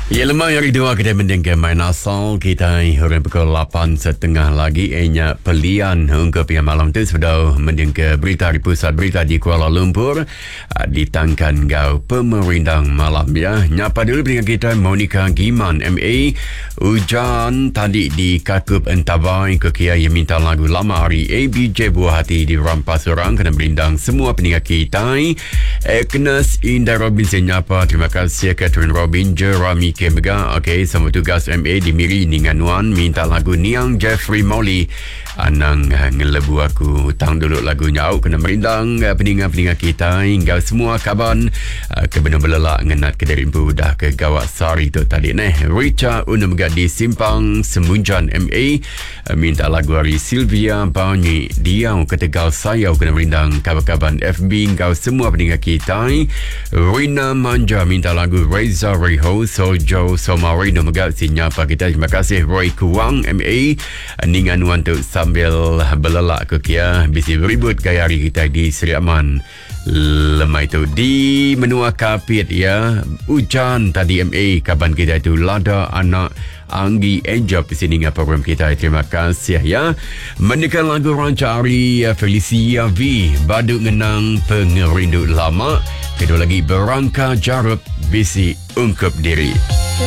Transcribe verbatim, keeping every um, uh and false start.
Ya, lemah hari dua kita mendengar main asal kita hari pukul lapan setengah lagi enya pelian untuk pihak malam tu sudah mendengar berita di pusat berita di Kuala Lumpur ditangkan gau pemerintah malam ya. Nyapa dulu dengan kita Monica Giman M A. Hujan tadi di Kakup Entabai ke Kia yang minta lagu lama hari A B J Buah Hati di Rampas orang kena berindang semua pendengar kita. Agnes Indah Robinson nyapa, terima kasih Catherine Robin Jeremy Kemega. Okey, sama tugas M A di Miri Ninganuan minta lagu Niang Jeffrey Molly. Anang uh, ngelebu aku hutang dulu lagunya au kena merindang uh, pendengar-pendengar kita hingga semua kaban uh, ke benar belelak ngenat ke dari impu dah ke gawat sari tu tadi neh. Richa Unum di Simpang Semunjan M A uh, minta lagu hari Sylvia Banyi Diau ketegal saya kena merindang kabar-kabar F B hingga semua pendengar kita. Rina Manja minta lagu Reza Reho Sojo Somarino megat sinyapa kita. Terima kasih Roy Kuang M A ningan untuk sambil belelak ke kia bisi beribut gaya hari kita di Seri Aman lemah itu di menua kapit ya. Hujan tadi M A kaban kita itu lada anak Anggi Enjoy di sini dengan program kita. Terima kasih ya. Mendekat lagu Rancari Felicia V Baduk Ngenang Pengerindu Lama. Kedua lagi Berangka Jarub Bisi Ungkap Diri.